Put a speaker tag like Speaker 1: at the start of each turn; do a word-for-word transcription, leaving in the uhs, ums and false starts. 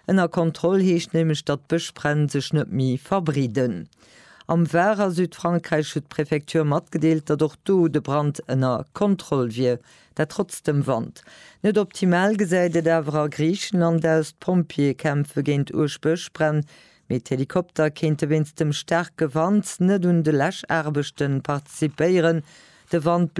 Speaker 1: ënner Kontroll hiecht nämlich dat Bëchbrenn sech net mi verbriden. Am Wärer Südfrankreich huet d'Präfektur matgedeelt, dat doch do de Brand ënner Kontroll wie, dat trotzdem Wand. Net optimal gesäide dawer a Griechenland aus Pompierkämpfe géint Urspëchbrenn, mit Helikopter kente winst dem sterke Wand net hun de Lächerbechten partizipéieren, de Wand